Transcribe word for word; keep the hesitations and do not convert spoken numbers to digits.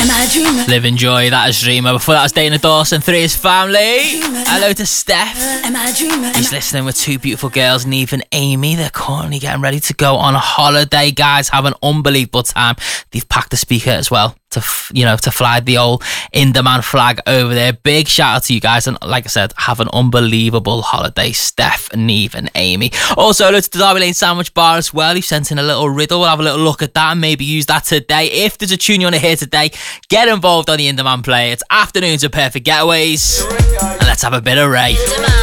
Am I dreaming? Live and Joy, that is Dreamer. Before that was Dana Dawson, Three's Family. Dreamer. Hello to Steph. Am I dreaming? He's listening with two beautiful girls, Neve and Amy. They're currently getting ready to go on a holiday, guys. Have an unbelievable time. They've packed a speaker as well to, f- you know, to fly the old Indaman flag over there. Big shout out to you guys. And like I said, have an unbelievable holiday, Steph, Neve and Amy. Also, hello to the Derby Lane Sandwich Bar as well. You've sent in a little riddle. We'll have a little look at that and maybe use that today. If there's a tune you want to hear today, get involved on the Indaman Play. It's Afternoons of Perfect Getaways. And let's have a bit of Ray.